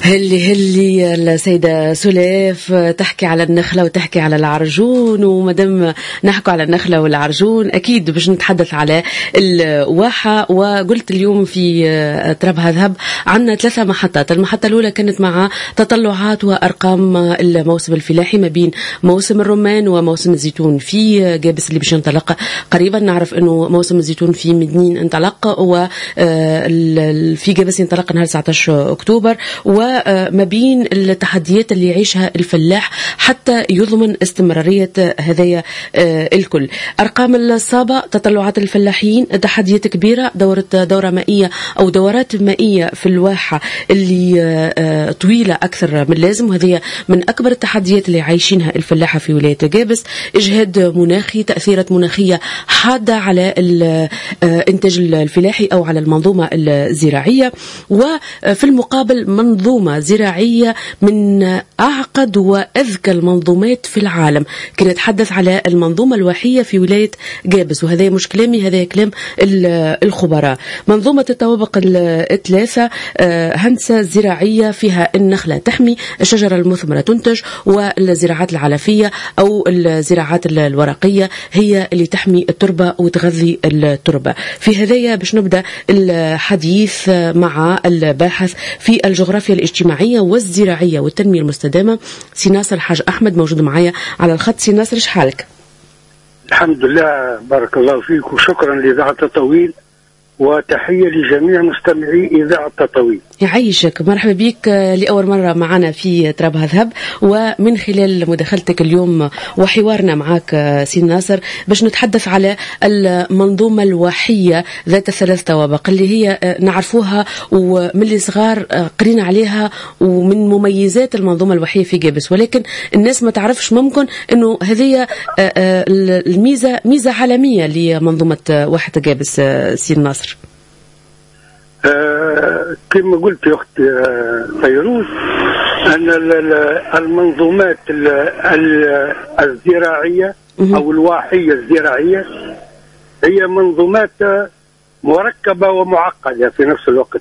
هلي السيدة سلاف تحكي على النخلة وتحكي على العرجون، ومدام نحكوا على النخلة والعرجون أكيد باش نتحدث على الواحة. وقلت اليوم في تراب هذهب عنا 3 محطات. المحطة الأولى كانت مع تطلعات وأرقام الموسم الفلاحي ما بين موسم الرمان وموسم الزيتون في جابس اللي باش ينطلق قريبا. نعرف أنه موسم الزيتون في مدنين انطلق، وفي جابس ينطلق نهار 19 أكتوبر، وما بين التحديات اللي يعيشها الفلاح حتى يضمن استمرارية هذايا الكل. أرقام الصابة، تطلعات الفلاحين، تحديات كبيرة، دورة مائية أو دورات مائية في الواحة اللي طويلة أكثر من اللازم، وهذه من أكبر التحديات اللي عايشينها الفلاحة في ولاية جابس. إجهاد مناخي، تأثيرات مناخية حادة على الإنتاج الفلاحي أو على المنظومة الزراعية، وفي المقابل منظومة زراعية من أعقد وأذكى المنظومات في العالم. كنا نتحدث على المنظومة الواحية في ولاية جابس، وهذا مش كلامي، هذا كلام الخبراء. منظومة الطوابق ال3، هندسة زراعية فيها النخلة تحمي، الشجرة المثمرة تنتج، والزراعات العلفية أو الزراعات الورقية هي اللي تحمي التربة وتغذي التربة. في هذايا باش نبدأ الحديث مع الباحث في الجغرافيا الاجتماعية والزراعية والتنمية المستدامة سي ناصر حاج أحمد، موجود معايا على الخط. سي ناصر، ايش حالك؟ الحمد لله، بارك الله فيك، وشكرا لإذاعة تطاويل، وتحية لجميع مستمعي إذاعة تطاويل. يعيشك، مرحبا بك لأول مرة معنا في تراب هذهب. ومن خلال مداخلتك اليوم وحوارنا معك سي ناصر باش نتحدث على المنظومة الواحية ذات 3 طوابق اللي هي نعرفوها ومن اللي صغار قرينا عليها، ومن مميزات المنظومة الواحية في جابس، ولكن الناس ما تعرفش ممكن أنه هذه ميزة عالمية لمنظومة واحة جابس. سي ناصر، كما قلت يا أختي فيروز، أن المنظومات الزراعية أو الواحية الزراعية هي منظومات مركبة ومعقدة في نفس الوقت.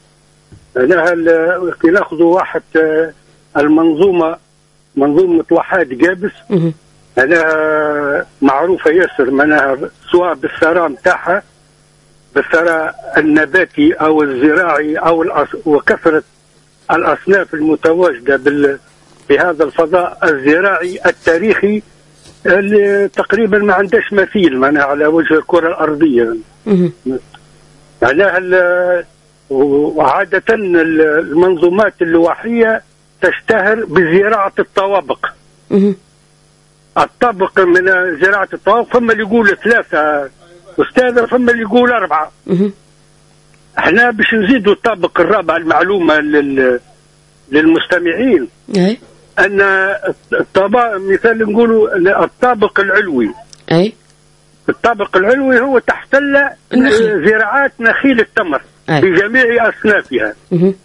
ناخذ واحد منظومة واحات جابس، أنا معروفة ياسر منها، سواء بالثراء متاعها، بالثراء النباتي أو الزراعي أو وكثرة الأصناف المتواجدة بهذا الفضاء الزراعي التاريخي اللي تقريبا ما عندهش مثيل معناها على وجه الكرة الأرضية. معناها وعادة المنظومات الواحية تشتهر بزراعة الطوابق. الطابق من زراعة الطوابق، فما اللي يقول 3 أستاذ، فما اللي يقول 4. احنا باش نزيدوا الطابق الرابع. المعلومة للمستمعين أن مثال نقولوا الطابق العلوي. الطابق العلوي هو تحتل زراعات نخيل التمر بجميع أصنافها.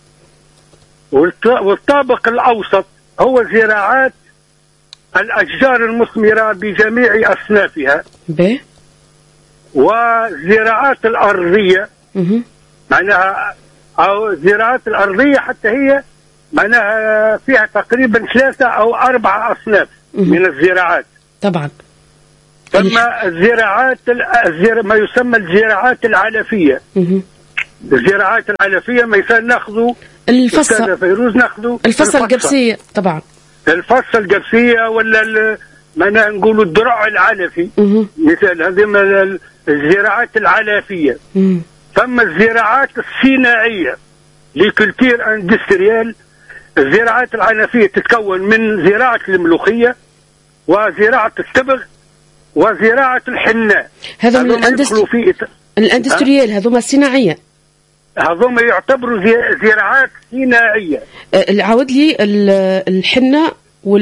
والطابق الأوسط هو زراعات الأشجار المثمرة بجميع أصنافها. وزراعات الأرضية معناها، أو زراعات الأرضية حتى هي معناها فيها تقريبا 3 أو 4 أصناف من الزراعات. طبعا ثم الزراعات ما يسمى الزراعات العلفية. الزراعات العلفية مثال ناخذ الفصة فيروز، ناخذ الفصة الجبسية. طبعا الفصة الجبسية ولا معناها نقولوا الدرع العلفي، مثال هذه الزراعات العلفية. ثم الزراعات الصناعية لكولتير اندستريال. الزراعات العلفية تتكون من زراعة الملوخية وزراعة التبغ وزراعة الحناء. هذا من الاندستريال، هذوما الصناعية، هذوما يعتبروا زراعات صناعية. عاود لي الحنة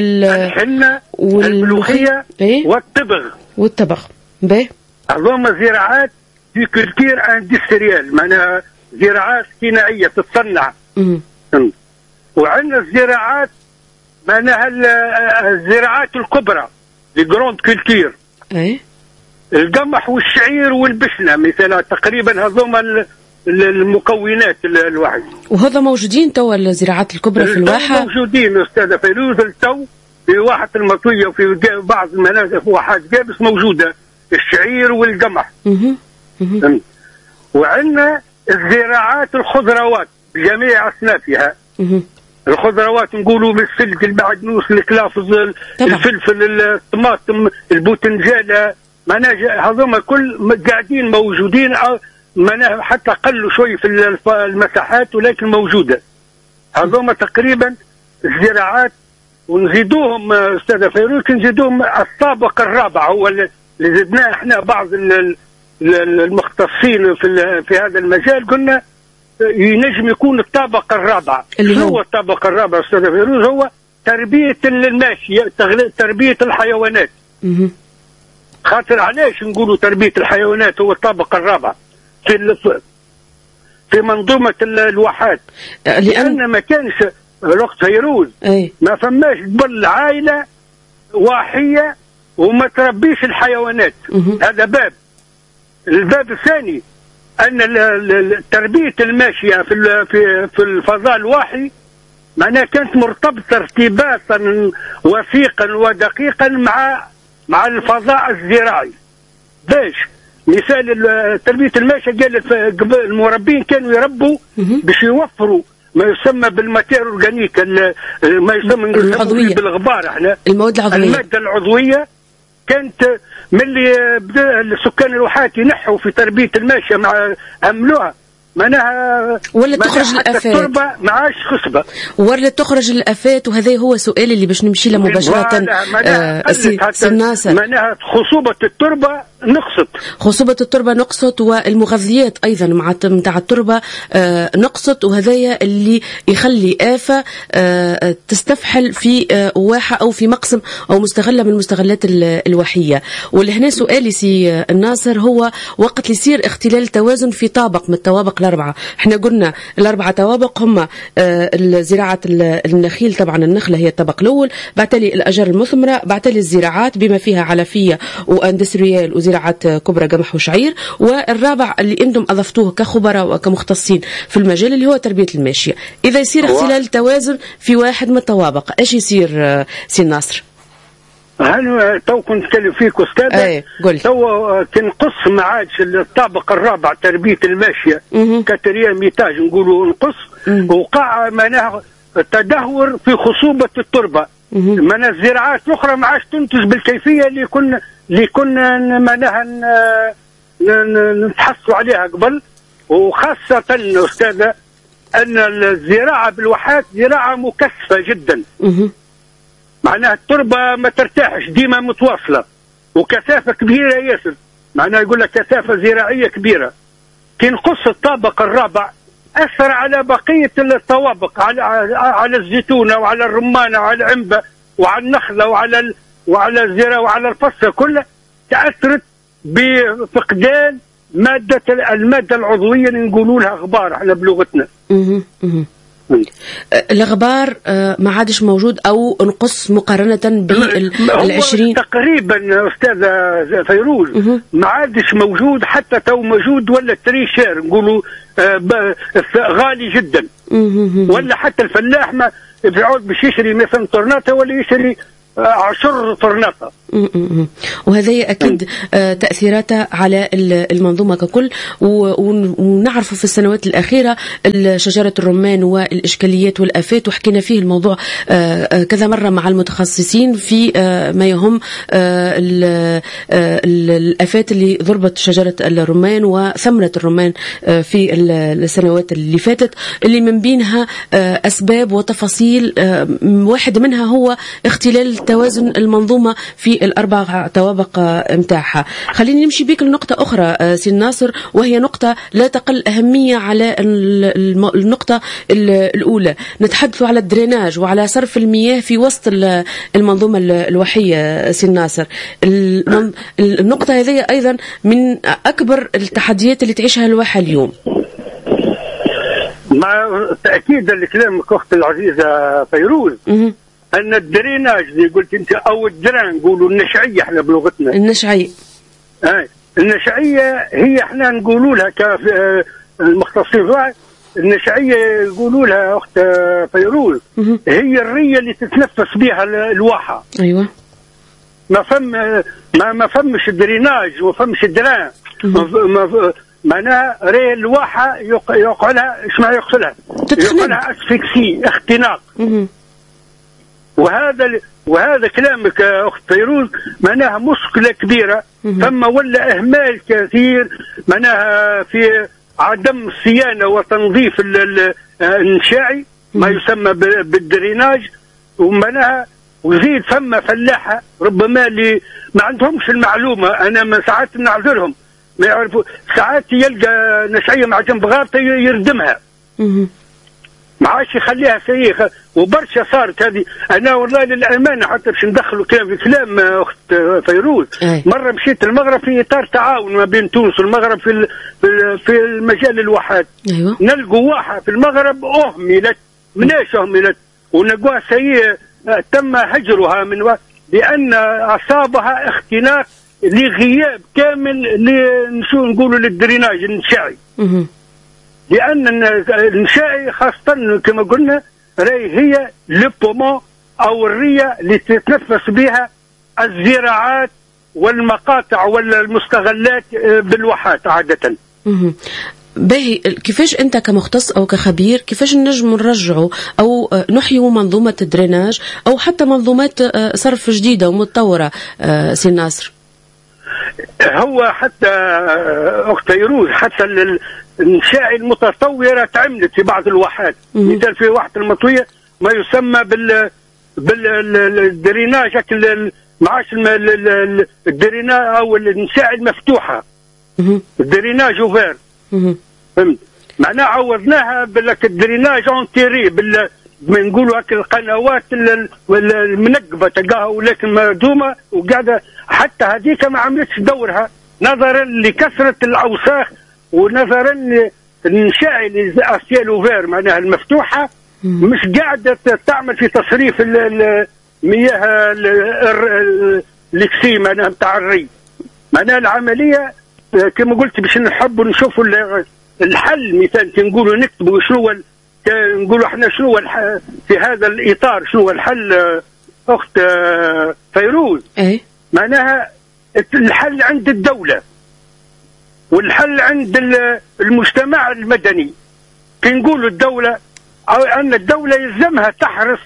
والملوخية والتبغ. هذوما زراعات في كولتير اندستريال، معناها زراعات صناعية تتصنع. وعندنا الزراعات معناها الزراعات الكبرى، الجروند كولتير، القمح والشعير والبشنة مثلا. تقريبا هذوما المكونات الواحد. وهذا موجودين توا الزراعات الكبرى في الواحة؟ موجودين أستاذة فيروز التو في واحة المطوية وفي بعض المنازل واحات جابس موجودة الشعير والقمح. وعندنا الزراعات الخضروات بجميع أصنافها. الخضروات نقولوا بالسلك، المعدنوس، الكلافز، الفلفل، الطماطم، البوتنجالة، هذوما كل قاعدين موجودين، حتى قلوا شوي في المساحات ولكن موجودة. هذوما تقريبا الزراعات، ونزيدوهم أستاذة فيروز نزيدوهم الطابق الرابع، هو اللي زدناه احنا بعض المختصين في هذا المجال، قلنا ينجم يكون الطابق الرابع. هو الطابق الرابع أستاذ فيروز هو تربية الماشية، تربية الحيوانات. خاطر علاش نقولوا تربية الحيوانات هو الطابق الرابع في منظومة الواحات؟ لأن ما كانش وقت فيروز ما فماش قبل عائلة واحية وما تربيش الحيوانات. هذا باب. الباب الثاني أن تربية الماشية في الفضاء الواحي معناها كانت مرتبطة ارتباطا وثيقا ودقيقا مع الفضاء الزراعي. باش مثال تربية الماشية قال المربين كانوا يربوا باش يوفروا ما يسمى بالماتير اورجانيك، ما يسمى بالغبار احنا المواد العضوية. المادة العضوية كانت من اللي بدا السكان الواحات ينحوا في تربية الماشية مع عملوها معناها ولا تخرج الافات، التربه ما عادش خصبه ولا تخرج الافات. وهذا هو سؤالي اللي باش نمشي له مباشره. سي ناصر، معناها خصوبه التربه نقصت، خصوبه التربه نقصت، والمغذيات ايضا مع التربه نقصت، وهذايا اللي يخلي آفة تستفحل في واحه او في مقسم او مستغله من المستغلات الوحيه. ولهنا سؤالي سي الناصر هو وقت اللي يصير اختلال توازن في طابق من الطوابق الأربعة. احنا قلنا الأربعة طوابق هم زراعة النخيل، طبعا النخلة هي الطبق الأول، بعتلي الأشجار المثمرة، بعتلي الزراعات بما فيها علفية واندستريال وزراعات كبرى قمح وشعير، والرابع اللي انتم أضفتوه كخبراء وكمختصين في المجال اللي هو تربية الماشية. إذا يصير اختلال توازن في واحد من الطوابق ايش يصير سي الناصر؟ هل تو كنت نتكلم فيك أستاذ؟ تو تنقص ما عادش الطابق الرابع تربية الماشية كتريا ميتاج نقولوا نقص، وقع معناها تدهور في خصوبة التربة. معناها الزراعات الأخرى ما عادش تنتج بالكيفية اللي كنا معناها نتحصوا عليها قبل. وخاصة أستاذة أن الزراعة بالواحات زراعة مكثفة جدا، معناها التربة ما ترتاحش، ديما متواصلة وكثافة كبيرة ياسر، معناها يقول لك كثافة زراعية كبيرة. تنقص الطابق الرابع أثر على بقية الطوابق، على الزيتونة وعلى الرمانة وعلى العنبة وعلى النخلة وعلى الزراعة وعلى الفصة كلها، تأثرت بفقدان المادة العضوية اللي نقولوا لها غبار احنا بلغتنا. الغبار ما عادش موجود او انقص مقارنة بال20 تقريبا أستاذة فيروز. ما عادش موجود، حتى تو موجود ولا تريشير نقولوا غالي جدا، ولا حتى الفلاح ما بيعود باش يشري مثلا طرناطة ولا يشري 10 طرناطة. وهذا أكيد تأثيراته على المنظومة ككل. ونعرف في السنوات الأخيرة شجرة الرمان والإشكاليات والآفات، وحكينا فيه الموضوع كذا مرة مع المتخصصين في ما يهم الآفات اللي ضربت شجرة الرمان وثمرة الرمان في السنوات اللي فاتت، اللي من بينها أسباب وتفاصيل. واحد منها هو اختلال توازن المنظومة في الأربع طوابق متاعها. خليني نمشي بيك لنقطة أخرى سي الناصر، وهي نقطة لا تقل أهمية على النقطة الأولى. نتحدث على الدريناج وعلى صرف المياه في وسط المنظومة الوحية سي الناصر. النقطة هذه أيضا من أكبر التحديات اللي تعيشها الواحة اليوم. مع تأكيد لكلامك أخت العزيزة فيروز، أن الدريناج اللي قلت أنت أو الدران نقولوا النشعية إحنا بلغتنا النشعية. النشعية هي إحنا نقولوا لها المختصين فيها النشعية يقولوا لها أخت فيروز هي الرية اللي تتنفس بها الواحة. أيوة. ما فمش دريناج وفمش دران. معناها ري الواحة يوقع لها ايش ما يقصلها؟ يوقع لها اسفكسي اختناق. وهذا كلامك اخت فيروز معناها مشكلة كبيرة. ثم ولا اهمال كثير معناها في عدم الصيانة وتنظيف النشاعي ما يسمى بالدريناج. ومعناها وزيد ثم فلاحة ربما اللي ما عندهمش المعلومة. أنا ساعات نعذرهم ما يعرفوا. ساعات يلقى نشعية مع جنب غابة يردمها ما عادش يخليها سيئة. وبرشا صارت هذه. أنا والله للأمانة حتى باش ندخلوا كلام في كلام أخت فيروز. مرة مشيت المغرب في إطار تعاون ما بين تونس والمغرب في المجال الواحات. أيوة. نلقوا واحة في المغرب أهملت. مناش أهملت ونلقوها سيئة تم هجرها من لأن أصابها اختناق لغياب كامل شو نقولوا للدريناج النشاعي. لأن النشاعي خاصة كما قلنا هي لبومون أو الرية اللي تتنفس بها الزراعات والمقاطع والمستغلات بالواحات عادة. باهي كيفاش أنت كمختص أو كخبير كيفاش نجم نرجعوا أو نحيوا منظومة الدريناج أو حتى منظومات صرف جديدة ومتطورة سي ناصر؟ هو حتى أخت فيروز حتى النشاعي المتطورة تعملت في بعض الواحات. مثال في واحة المطوية ما يسمى بالدريناج معاش الدريناج أو النشاعي المفتوحة الدريناج اوفير. فهمت معناها عوضناها بالك الدريناج اونتيري نقولوا هكا القنوات المنقبه تلقاها ولكن مردومه وقاعده حتى هذيك ما عملتش دورها نظرا لكثره الاوساخ ونظرا للنشاعي الاسيال اوفير معناها المفتوحه مش قاعده تعمل في تصريف المياه الاكسي معناها نتاع الري. معناها العمليه كما قلت باش نحبوا نشوفوا الحل. مثال نقولوا نكتبوا شنو نقولوا احنا شنو في هذا الاطار شنو الحل اخت فيروز. معناها الحل عند الدوله والحل عند المجتمع المدني. كي نقولوا الدوله أو ان الدوله يلزمها تحرص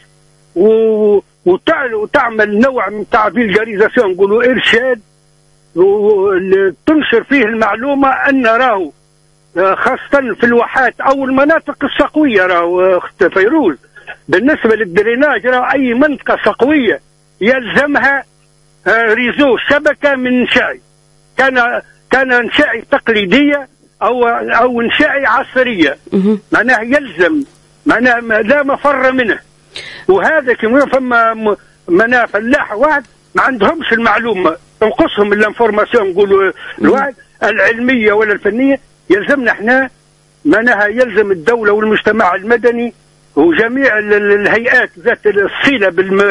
وتعمل نوع من تعديل جاريزاسيون نقولوا ارشاد وتنشر فيه المعلومة أن راهو خاصة في الواحات أو المناطق الصقوية راهو أخت فيروز بالنسبة للدريناج راهو أي منطقة صقوية يلزمها ريزو شبكة من نشاعي كان نشاعي تقليدية أو نشاعي عصرية. معناها يلزم معناها لا مفر منه. وهذا كما فما معناها فلاح واحد ما عندهمش المعلومة تنقصهم الانفورماسيون نقولوا الوعي العلميه ولا الفنيه. يلزمنا احنا معناها يلزم الدوله والمجتمع المدني وجميع الهيئات ذات الصله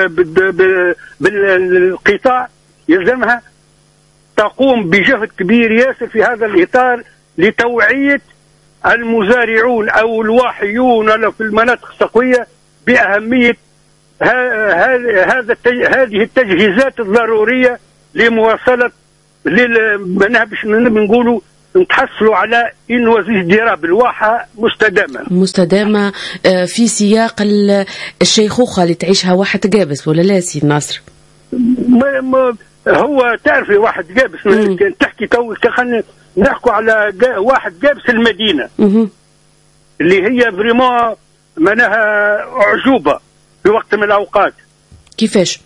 بالقطاع يلزمها تقوم بجهد كبير ياسر في هذا الاطار لتوعيه المزارعون او الواحيون في المناطق الصقويه باهميه هذه التجهيزات الضروريه لمواصله منها باش نقولوا نتحصلوا على إن وزيز ديراب الواحة مستدامة في سياق الشيخوخة اللي تعيشها واحد جابس ولا لا سي ناصر؟ هو تعرفي واحد جابس تحكي تو خلينا نحكوا على واحد جابس المدينة اللي هي فريمون معناها أعجوبة في وقت من الأوقات. كيفاش؟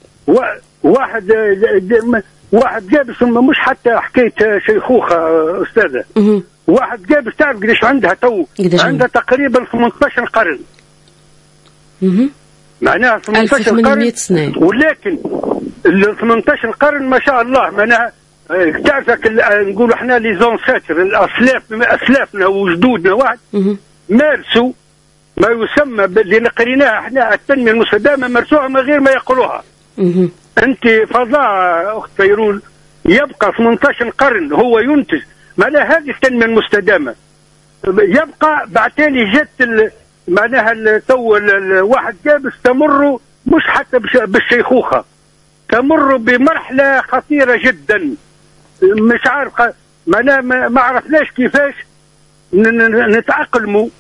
واحد جابس مش حتى حكاية شيخوخة أستاذة. واحد جابس تعرف قديش عندها تو؟ عندها تقريبا 18 قرن. معناها 18 قرن سنة. ولكن ال 18 قرن ما شاء الله معناها تعرفك نقولوا احنا لي زونساتر أسلافنا وجدودنا واحد مارسوا ما يسمى اللي قريناها احنا التنمية المستدامة مارسوها من غير ما يقولوها. أنت فضاء أخت فيروز يبقى 18 قرن هو ينتج معناها هذه التنمية المستدامة. يبقى بعتالي جت معناها تو الواحد جاب استمروا مش حتى بالشيخوخة، تمر بمرحلة خطيرة جدا. مش عارف معناها ما عرفناش كيفاش نتأقلموا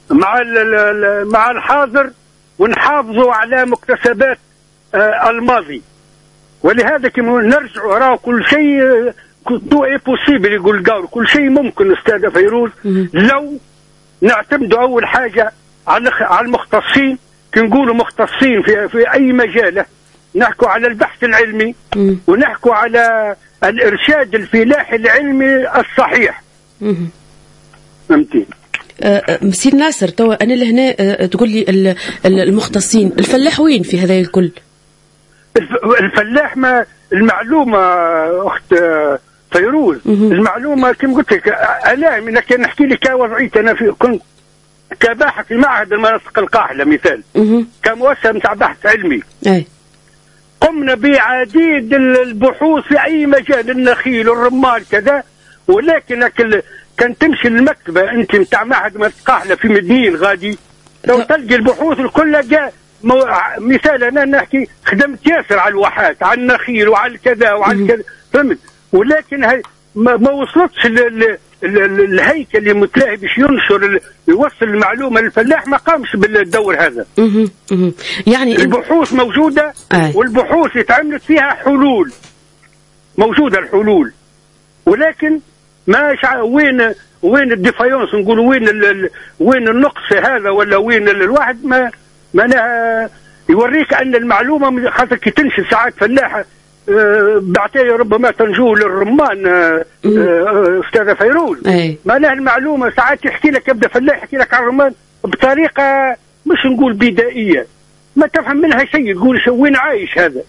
مع الحاضر ونحافظوا على مكتسبات الماضي. ولهذا كما نرجعوا راهو كل شيء تو اي بوسيبل يقول قاول، كل شيء ممكن استاذ فيروز لو نعتمدوا اول حاجه على المختصين. كنقولوا مختصين في اي مجال، نحكوا على البحث العلمي ونحكوا على الارشاد الفلاحي العلمي الصحيح. فهمتي؟ سيد ناصر، توا انا لهنا تقول لي المختصين، الفلاح وين في هذا الكل؟ الفلاح ما المعلومه اخت فيروز، المعلومه كما قلت لك انا لكن نحكي لك وضعيتي انا كنت كباحث في معهد المناطق القاحله مثال، كمؤسسه نتاع بحث علمي. قمنا بعديد البحوث في اي مجال، النخيل والرمان كذا، ولكن كان تمشي للمكتبه انت نتاع معهد المناطق القاحله في مدنين غادي لو تلقي البحوث الكل جاء. مثال انا نحكي خدمت ياسر على الواحات، على النخيل وعلى كذا وعلى كذا، فهمت؟ ولكن هي ما وصلتش الهيكل اللي متلاهي باش ينشر يوصل المعلومه للفلاح، ما قامش بالدور هذا. يعني البحوث موجوده والبحوث اتعملت فيها حلول، موجوده الحلول، ولكن ما وين الديفايونس نقولوا وين النقص هذا ولا وين الواحد ما يوريك ان المعلومه خاطر كي تنشر ساعات فلاحه بعتالي ربما تنجو للرمان استاذه فيروز. معناها المعلومه ساعات يحكي لك يبدا فلاح يحكي لك عن الرمان بطريقه مش نقول بدائيه، ما تفهم منها شيء، تقول وين عايش هذا.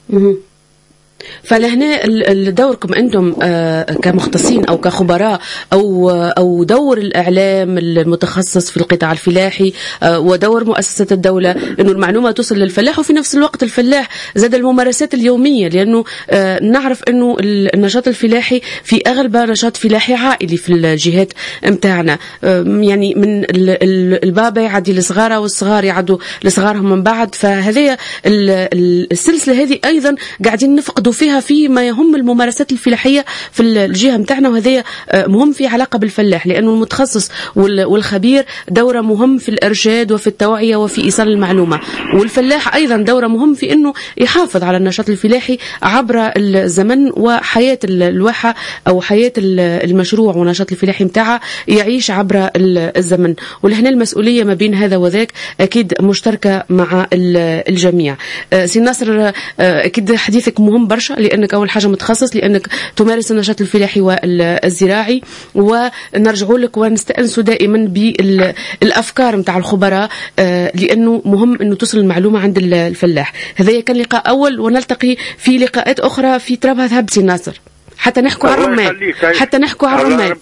فلهنا دوركم انتم كمختصين او كخبراء او دور الاعلام المتخصص في القطاع الفلاحي ودور مؤسسه الدوله انه المعلومه توصل للفلاح، وفي نفس الوقت الفلاح زاد الممارسات اليوميه، لانه نعرف انه النشاط الفلاحي في اغلبه نشاط فلاحي عائلي في الجهات نتاعنا، يعني من البابا يعدي للصغار والصغار يعدوا لصغارهم من بعد، فهذه السلسله هذه ايضا قاعدين نفقدوا فيها فيما يهم الممارسات الفلاحية في الجهة متاعنا، وهذا مهم في علاقة بالفلاح، لأنه المتخصص والخبير دوره مهم في الإرشاد وفي التوعية وفي إيصال المعلومة، والفلاح أيضا دوره مهم في أنه يحافظ على النشاط الفلاحي عبر الزمن، وحياة الواحة أو حياة المشروع والنشاط الفلاحي متاعها يعيش عبر الزمن. ولهنا المسؤولية ما بين هذا وذاك أكيد مشتركة مع الجميع. سي ناصر، أكيد حديثك مهم برشا، لأنك أول حاجة متخصص، لأنك تمارس النشاط الفلاحي والزراعي، ونرجع لك ونستأنس دائما بالأفكار متاع الخبراء، لأنه مهم أنه تصل المعلومة عند الفلاح. هذا كان لقاء أول، ونلتقي في لقاءات أخرى في ترابها ذهب سي ناصر حتى نحكوا على الرمان،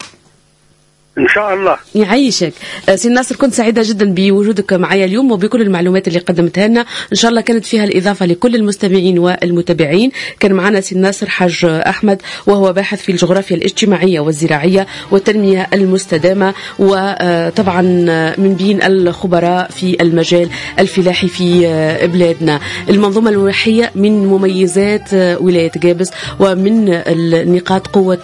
إن شاء الله. يعيشك سي ناصر، كنت سعيدة جدا بوجودك معي اليوم وبكل المعلومات اللي قدمتها لنا، إن شاء الله كانت فيها الإضافة لكل المستمعين والمتابعين. كان معنا سي ناصر حاج أحمد، وهو باحث في الجغرافيا الاجتماعية والزراعية والتنمية المستدامة، وطبعا من بين الخبراء في المجال الفلاحي في بلادنا. المنظومة الوحية من مميزات ولاية جابس ومن نقاط قوة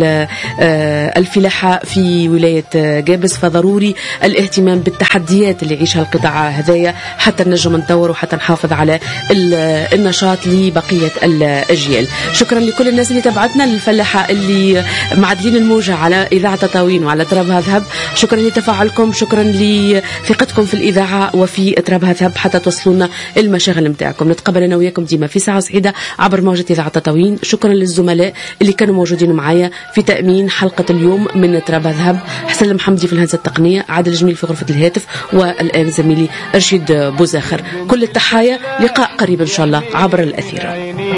الفلاحة في ولاية جابس، فضروري الاهتمام بالتحديات اللي يعيشها القطاع هذايا حتى نجم نطور وحتى نحافظ على النشاط لبقية الأجيال. شكرا لكل الناس اللي تابعتنا، للفلاحة اللي معدلين الموجة على إذاعة تطاوين وعلى ترابها ذهب، شكرا لتفاعلكم، شكرا لثقتكم في الإذاعة وفي ترابها ذهب حتى توصلونا المشاغل متاعكم. نتقبل أنا وياكم ديما في ساعة سعيدة عبر موجة إذاعة تطاوين. شكرا للزملاء اللي كانوا موجودين معايا في تأمين حلقة اليوم من ترابها ذهب، حسن المحمدي في الهندسة التقنية، عادل جميل في غرفة الهاتف، والآن زميلي رشيد بوزاخر. كل التحايا، لقاء قريب إن شاء الله عبر الأثير.